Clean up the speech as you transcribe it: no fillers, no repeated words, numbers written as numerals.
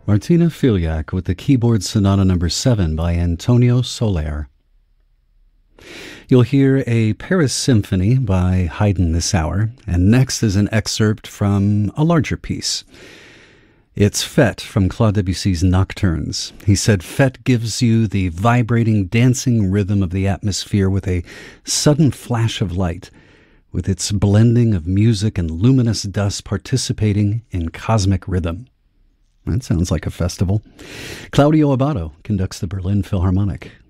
Martina Filiak with the Keyboard Sonata No. 7 by Antonio Soler. You'll hear a Paris Symphony by Haydn this hour, and next is an excerpt from a larger piece. It's Fête from Claude Debussy's Nocturnes. He said Fête gives you the vibrating, dancing rhythm of the atmosphere with a sudden flash of light, with its blending of music and luminous dust participating in cosmic rhythm. That sounds like a festival. Claudio Abbado conducts the Berlin Philharmonic.